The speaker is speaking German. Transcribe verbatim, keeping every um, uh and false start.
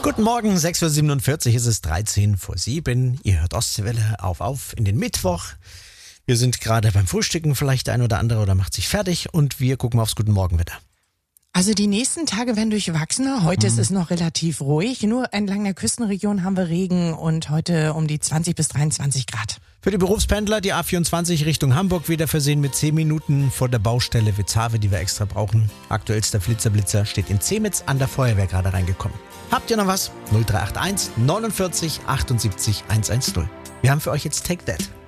Guten Morgen, sechs Uhr siebenundvierzig ist es, dreizehn vor sieben. Ihr hört Ostseewelle auf auf in den Mittwoch. Wir sind gerade beim Frühstücken, vielleicht der ein oder andere oder macht sich fertig und wir gucken aufs Guten Morgenwetter. Also die nächsten Tage werden durchwachsener. Heute mhm. ist es noch relativ ruhig. Nur entlang der Küstenregion haben wir Regen und heute um die zwanzig bis dreiundzwanzig Grad. Für die Berufspendler die A vierundzwanzig Richtung Hamburg wieder versehen mit zehn Minuten vor der Baustelle Witzhawe, die wir extra brauchen. Aktuellster Flitzer-Blitzer steht in Zemitz an der Feuerwehr gerade reingekommen. Habt ihr noch was? null drei acht eins neunundvierzig achtundsiebzig hundertzehn. Wir haben für euch jetzt Take That.